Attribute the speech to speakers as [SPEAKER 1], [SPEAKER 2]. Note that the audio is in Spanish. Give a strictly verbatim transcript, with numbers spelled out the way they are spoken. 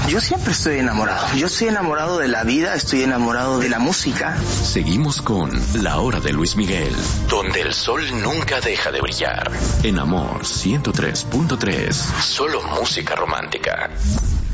[SPEAKER 1] Yo siempre estoy enamorado. Yo estoy enamorado de la vida, estoy enamorado de la música.
[SPEAKER 2] Seguimos con La Hora de Luis Miguel, donde el sol nunca deja de brillar. En Amor ciento tres punto tres, solo música romántica.